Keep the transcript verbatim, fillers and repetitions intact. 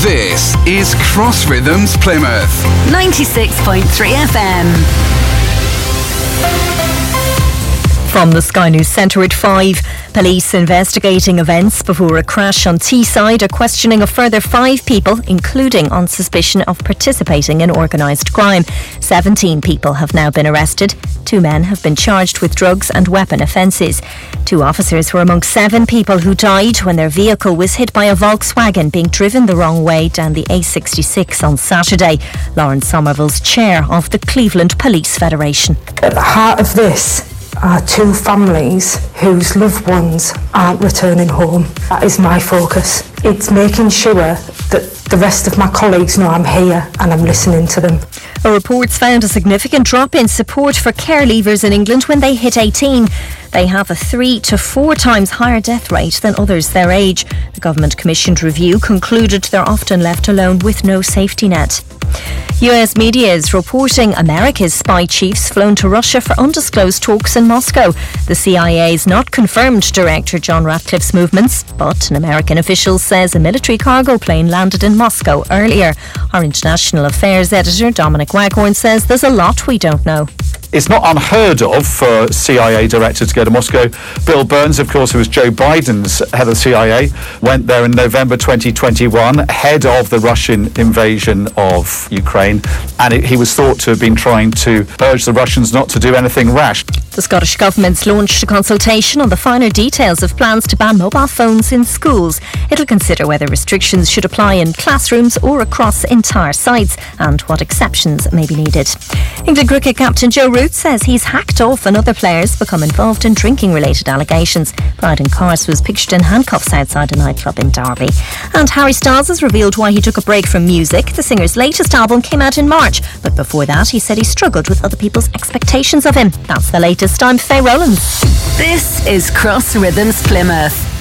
This is Cross Rhythms Plymouth. ninety-six point three F M. From the Sky News Centre at five, police investigating events before a crash on Teesside are questioning a further five people, including on suspicion of participating in organised crime. seventeen people have now been arrested. Two men have been charged with drugs and weapon offences. Two officers were among seven people who died when their vehicle was hit by a Volkswagen being driven the wrong way down the A sixty-six on Saturday. Lawrence Somerville's chair of the Cleveland Police Federation. At the heart of this are two families whose loved ones aren't returning home. That is my focus. It's making sure that the rest of my colleagues know I'm here and I'm listening to them. A report's found a significant drop in support for care leavers in England when they hit eighteen. They have a three to four times higher death rate than others their age. The government-commissioned review concluded they're often left alone with no safety net. U S media is reporting America's spy chiefs flown to Russia for undisclosed talks in Moscow. The C I A's not confirmed Director John Ratcliffe's movements, but an American official says a military cargo plane landed in Moscow earlier. Our international affairs editor Dominic Waghorn says there's a lot we don't know. It's not unheard of for a C I A director to go to Moscow. Bill Burns, of course, who was Joe Biden's head of the C I A, went there in November twenty twenty-one, ahead of the Russian invasion of Ukraine, and it, he was thought to have been trying to urge the Russians not to do anything rash. The Scottish Government's launched a consultation on the finer details of plans to ban mobile phones in schools. It'll consider whether restrictions should apply in classrooms or across entire sites and what exceptions may be needed. England cricket captain Joe Root says he's hacked off and other players become involved in drinking-related allegations. Bryden Carse was pictured in handcuffs outside a nightclub in Derby. And Harry Styles has revealed why he took a break from music. The singer's latest album came out in March, but before that he said he struggled with other people's expectations of him. That's the latest. I'm Faye Rowlands. This is Cross Rhythms Plymouth.